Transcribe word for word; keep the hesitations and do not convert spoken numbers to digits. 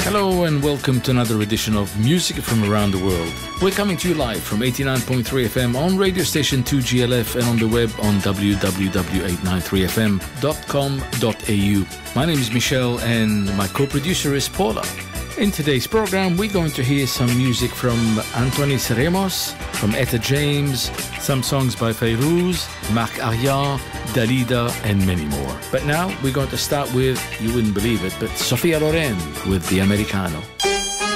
Hello and welcome to another edition of Music from Around the World. We're coming to you live from eighty-nine point three F M on radio station two G L F and on the web on w w w dot eight nine three f m dot com dot a u. My name is Michelle and my co-producer is Paula. In today's program, we're going to hear some music from Antonis Ramos, from Etta James, some songs by Fayrouz, Marc Arias, Dalida, and many more. But now we're going to start with, you wouldn't believe it, but Sophia Loren with The Americano.